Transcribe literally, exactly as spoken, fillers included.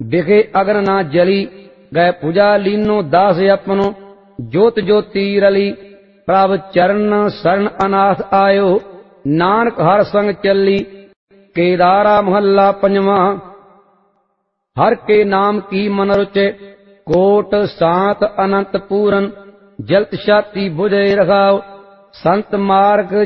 बिखे अगर ना जली गए पूजा लीनो दास अपनो जोत ज्योति रली प्रभ चरण शरण अनाथ आयो नानक हर संग चली। केदारा महला पंजवा। हर के नाम की मन रुचे कोट सात अनंत पूरन जलत छाती बुझे रखाओ संत मार्ग